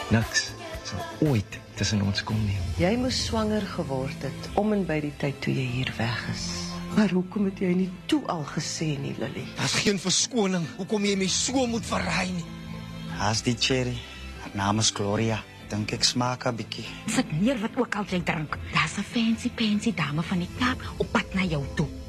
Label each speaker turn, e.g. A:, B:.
A: Niks sal ooit tussen ons kom nie.
B: Jy moes swanger geword het, om en by die tyd toe jy hier weg is. Maar hoekom het jy nie toe al gesê nie, Lily?
C: Daar's geen verskoning. Hoekom jy my so moet verraai nie?
D: Haas die cherry. Haar naam is Gloria. Dink ek smaak 'n bietjie.
E: Sit neer wat ook al jy drink. Daar's 'n fancy dame van die Kaap op pad na jou toe.